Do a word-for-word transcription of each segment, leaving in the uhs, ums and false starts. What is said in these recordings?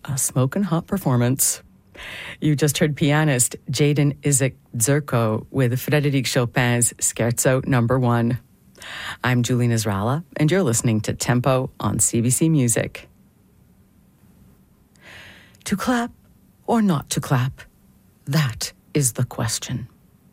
A smoking hot performance. You just heard pianist Jaden Isaac Zerko with Frédéric Chopin's Scherzo Number One. I'm Julie Nasrallah, and you're listening to Tempo on C B C Music. To clap or not to clap? That is the question.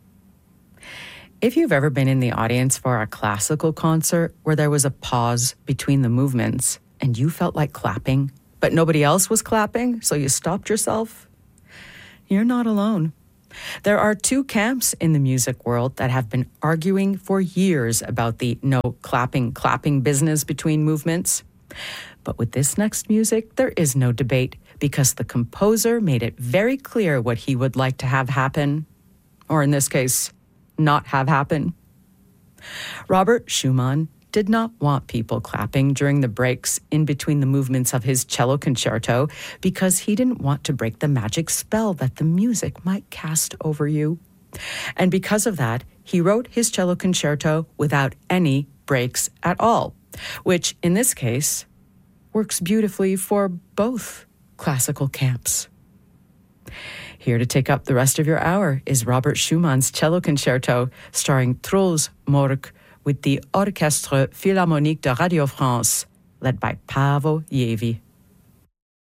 If you've ever been in the audience for a classical concert where there was a pause between the movements and you felt like clapping, but nobody else was clapping, so you stopped yourself, you're not alone. There are two camps in the music world that have been arguing for years about the no clapping, clapping business between movements. But with this next music, there is no debate because the composer made it very clear what he would like to have happen, or in this case, not have happen. Robert Schumann did not want people clapping during the breaks in between the movements of his cello concerto because he didn't want to break the magic spell that the music might cast over you. And because of that, he wrote his cello concerto without any breaks at all, which in this case works beautifully for both classical camps. Here to take up the rest of your hour is Robert Schumann's cello concerto starring Truls Mork with the Orchestre Philharmonique de Radio France, led by Paavo Järvi.